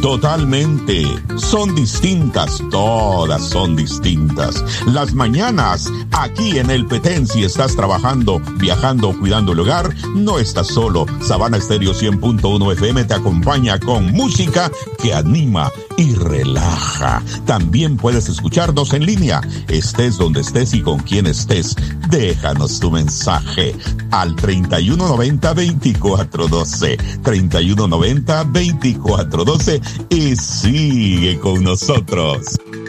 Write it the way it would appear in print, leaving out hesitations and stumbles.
Totalmente. Son distintas, todas son distintas. Las mañanas, aquí en El Petén, si estás trabajando, viajando o cuidando el hogar, no estás solo. Sabana Estéreo 100.1 FM te acompaña con música que anima y relaja. También puedes escucharnos en línea, estés donde estés y con quien estés. Déjanos tu mensaje al 3190-2412, 3190-2412 y sigue con nosotros.